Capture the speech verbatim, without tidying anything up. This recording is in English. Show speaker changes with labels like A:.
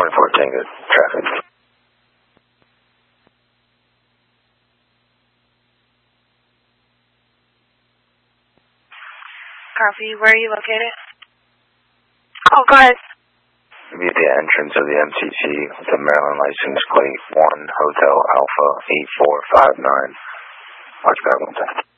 A: twenty-four Tango traffic.
B: Copy. Where are you located? Oh, go ahead.
A: Be at the entrance of the M T C with the Maryland license plate one Hotel Alpha eight four five nine. Watch back one time.